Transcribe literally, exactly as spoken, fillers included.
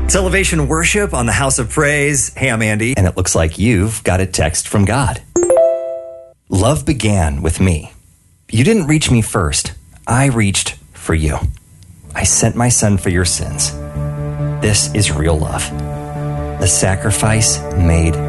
It's Elevation Worship on the House of Praise. Hey, I'm Andy, and it looks like you've got a text from God. Love began with me. You didn't reach me first. I reached for you. I sent my son for your sins. This is real love. The sacrifice made